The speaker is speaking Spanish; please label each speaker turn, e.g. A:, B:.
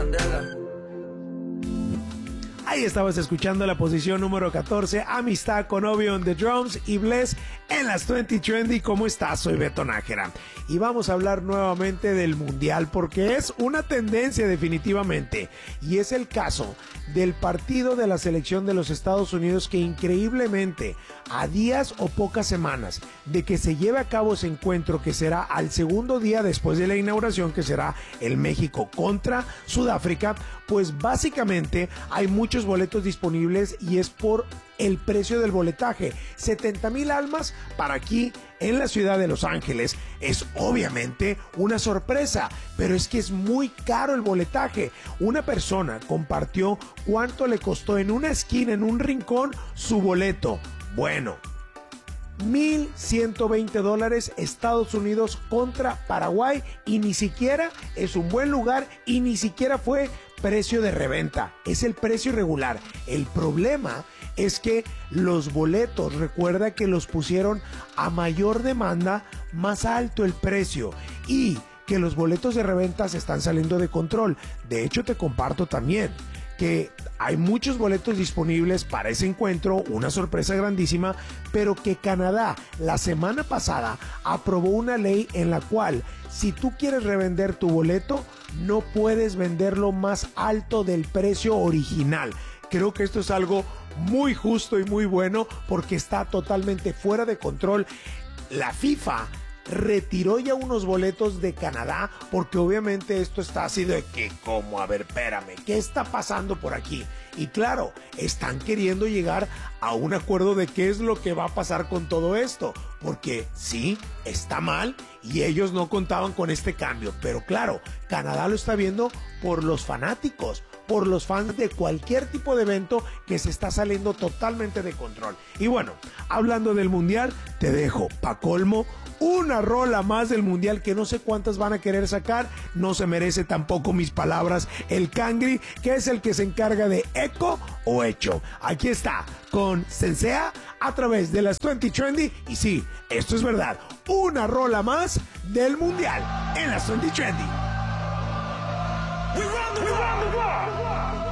A: Mandela.
B: Ahí estabas escuchando la posición número 14, Amistad con Obi on the Drums y Bless en las 20 Trendy. ¿Cómo estás? Soy Beto Nájera. Y vamos a hablar nuevamente del Mundial porque es una tendencia definitivamente. Y es el caso del partido de la selección de los Estados Unidos que increíblemente a días o pocas semanas de que se lleve a cabo ese encuentro que será al segundo día después de la inauguración, que será el México contra Sudáfrica, pues básicamente hay muchos boletos disponibles y es por el precio del boletaje. 70,000 almas para aquí en la ciudad de Los Ángeles. Es obviamente una sorpresa, pero es que es muy caro el boletaje. Una persona compartió cuánto le costó en una esquina, en un rincón, su boleto. Bueno, $1,120 Estados Unidos contra Paraguay, y ni siquiera es un buen lugar y ni siquiera fue precio de reventa, es el precio regular. El problema es que los boletos, recuerda que los pusieron a mayor demanda, más alto el precio, y que los boletos de reventa se están saliendo de control. De hecho, te comparto también que hay muchos boletos disponibles para ese encuentro, una sorpresa grandísima, pero que Canadá la semana pasada aprobó una ley en la cual si tú quieres revender tu boleto, no puedes venderlo más alto del precio original. Creo que esto es algo muy justo y muy bueno porque está totalmente fuera de control. La FIFA retiró ya unos boletos de Canadá porque obviamente esto está así de que como, a ver, espérame, ¿qué está pasando por aquí? Y claro, están queriendo llegar a un acuerdo de qué es lo que va a pasar con todo esto, porque sí, está mal y ellos no contaban con este cambio, pero claro, Canadá lo está viendo por los fanáticos, por los fans de cualquier tipo de evento que se está saliendo totalmente de control. Y bueno, hablando del Mundial, te dejo, pa' colmo, una rola más del Mundial que no sé cuántas van a querer sacar. No se merece tampoco mis palabras el Cangri, que es el que se encarga de eco o hecho. Aquí está, con Sensea a través de las 20 Trendy. Y sí, esto es verdad, una rola más del Mundial en las 20 Trendy.
A: We run the world.